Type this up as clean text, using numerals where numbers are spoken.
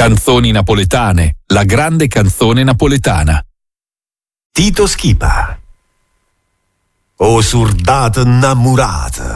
Canzoni napoletane, la grande canzone napoletana. Tito Schipa. O surdata innamorata.